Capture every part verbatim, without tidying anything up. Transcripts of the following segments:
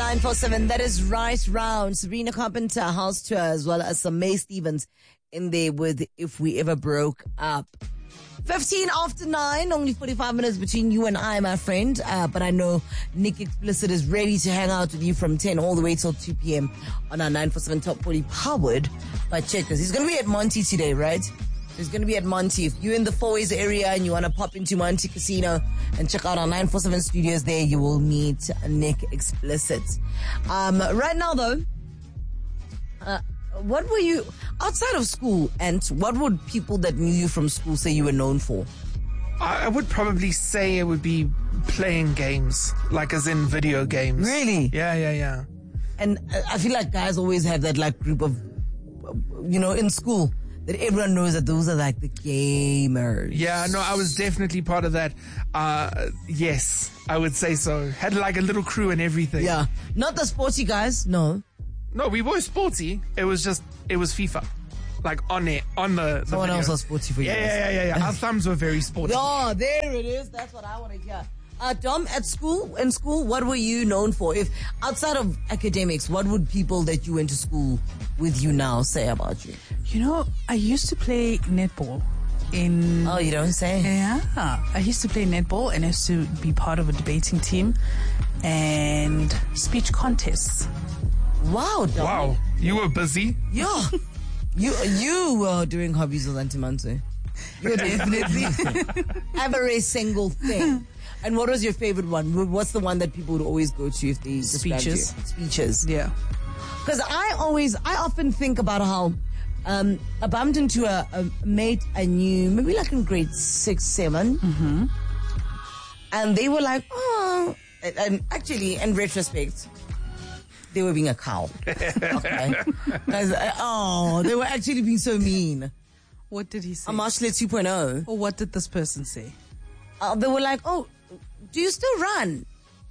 nine four seven. That is right round. Sabrina Carpenter house tour as well as some May Stevens in there with If We Ever Broke Up. fifteen after nine, only forty-five minutes between you and I, my friend. Uh, but I know Nick Explicit is ready to hang out with you from ten all the way till two p.m. on our nine four seven Top forty powered by Checkers. He's going to be at Monty today, right? He's going to be at Monty. If you're in the Fourways area and you want to pop into Monty Casino and check out our nine four seven studios there, you will meet Nick Explicit. Um, right now, though, uh, what were you, outside of school, and what would people that knew you from school say you were known for? I would probably say it would be playing games, like as in video games. Really? Yeah, yeah, yeah. And I feel like guys always have that like group of, you know, in school, that everyone knows that those are like the gamers. Yeah, no, I was definitely part of that. Uh, yes, I would say so. Had like a little crew and everything. Yeah. Not the sporty guys, no. No, we were sporty. It was just, it was FIFA. Like on it, on the, the Someone video. else was sporty for you Yeah, guys. yeah, yeah, yeah, yeah. Our thumbs were very sporty. Oh, there it is. That's what I want to hear. Uh, Dom, at school, in school, what were you known for? If outside of academics, what would people that you went to school with you now say about you? You know, I used to play netball in... Oh, you don't say? Yeah. I used to play netball and I used to be part of a debating team and speech contests. Wow, Dom. Wow, you were busy. Yeah. You, you were doing hobbies with Auntie Manse. You definitely every single thing. And what was your favorite one? What's the one that people would always go to if they described you? Speeches. Speeches. Yeah. Because I always, I often think about how um, I bumped into a, a mate I knew, maybe like in grade six, seven. Mm-hmm. And they were like, oh, and, and actually, in retrospect, they were being a cow. Okay. Oh, they were actually being so mean. What did he say? I'm Ashley two point oh. Or what did this person say? Uh, they were like, oh, do you still run?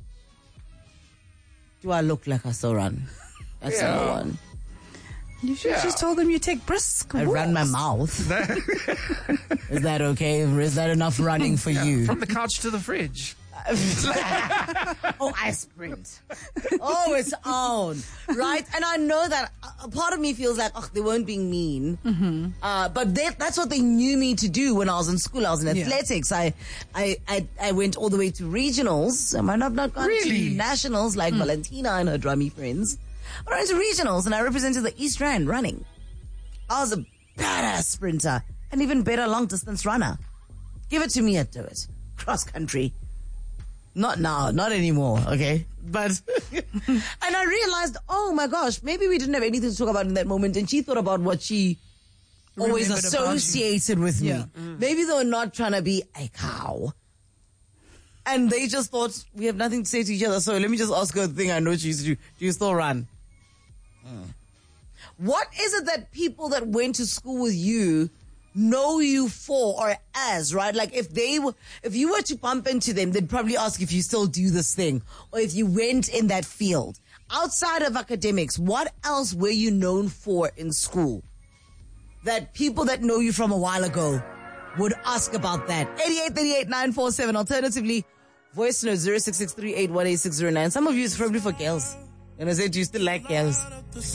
Do I look like I still run? That's Yeah. number one. You should Yeah. just told them you take brisk I walks. run my mouth. Is that okay? Is that enough running for you? From the couch to the fridge. Oh, I sprint. Oh, it's on. Right? And I know that a part of me feels like, oh, they weren't being mean. Mm-hmm. Uh, but they, that's what they knew me to do when I was in school. I was in Yeah. athletics. I, I, I, I went all the way to regionals. I might have not gone Really? to nationals like Valentina and her drummy friends. But I went to regionals and I represented the East Rand running. I was a badass sprinter and even better long distance runner. Give it to me, I'd do it. Cross country. Not now, not anymore, okay? But, and I realized, oh my gosh, maybe we didn't have anything to talk about in that moment. And she thought about what she always Remembered about you. associated with Yeah. me. Maybe they were not trying to be a cow. And they just thought, we have nothing to say to each other, so let me just ask her the thing I know she used to do. Do you still run? What is it that people that went to school with you know you for or as, right? Like if they were, if you were to bump into them, they'd probably ask if you still do this thing or if you went in that field. Outside of academics, what else were you known for in school that people that know you from a while ago would ask about that? eighty-eight thirty-eight nine four seven. Alternatively, voice note zero six six three eight one eight six zero nine. Some of you is probably for girls. And I said, do you still like girls?